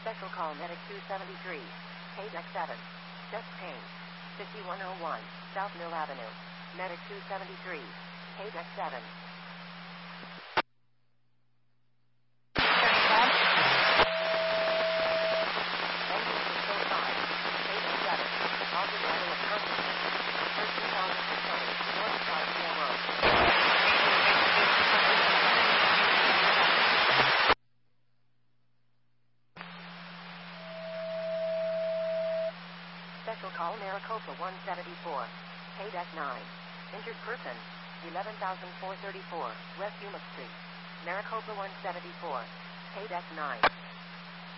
Special call Medic 273. Paydeck 7. Chest pain. 5101 South Mill Avenue. Medic 273. Paydeck 7. Special call Maricopa 174. Paydeck 9. Injured person. 11,434 West Yuma Street. Maricopa 174. Paydeck 9.